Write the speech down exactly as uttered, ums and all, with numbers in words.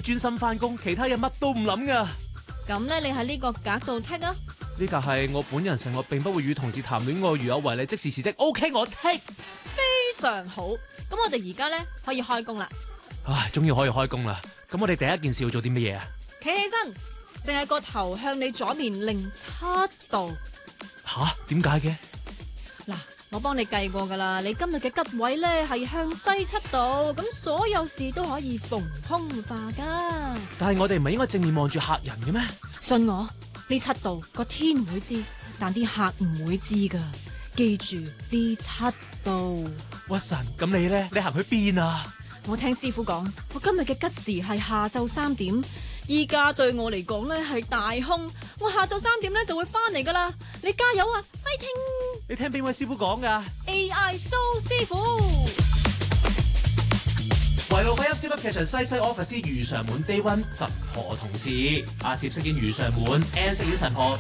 專心翻工，其他嘢乜都唔諗噶。 咁咧，你喺呢個格度剔啊。 呢格係我本人承諾並不會與同事談戀愛，如有違例即時辭職。OK， 我剔。 非常好。咁我哋而家咧可以開工啦。 唉，終於可以開工啦。咁我哋第一件事要做啲乜嘢啊？ 企起身，淨係個頭向你左面零七度。 吓？點解嘅？ 嗱，我幫你計過噶啦，你今日嘅吉位咧係向西七度，咁所有事都可以逢凶化吉。 但係我哋唔係應該正面望住客人嘅咩？ 信我，呢七度個天會知，但啲客唔會知噶。記住呢七度。 屈臣，咁你咧？你行去邊啊？ 我聽師傅講，我今日嘅吉時係下晝三點，依家對我嚟講咧係大凶，我下晝三點咧就會翻嚟噶啦，你加油啊 ，fighting！ 你聽邊位師傅講噶 ？A I 蘇師傅， 圍爐快音超級劇場西西 office 如常滿 day one 神婆同事，阿攝飾演如常滿 ，N 飾演神婆。